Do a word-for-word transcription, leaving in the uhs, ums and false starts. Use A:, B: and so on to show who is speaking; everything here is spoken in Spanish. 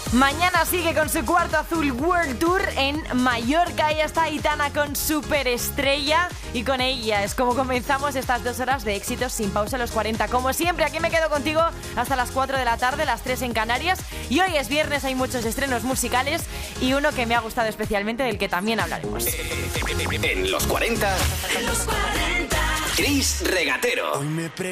A: Mañana sigue con su Cuarto Azul World Tour en Mallorca. Ella está Aitana con Superestrella. Y con ella es como comenzamos estas dos horas de éxitos sin pausa en los cuarenta. Como siempre, aquí me quedo contigo hasta las cuatro de la tarde, las tres en Canarias. Y hoy es viernes, hay muchos estrenos musicales y uno que me ha gustado especialmente, del que también hablaremos.
B: En los cuarenta, en los cuarenta, Chris Regatero.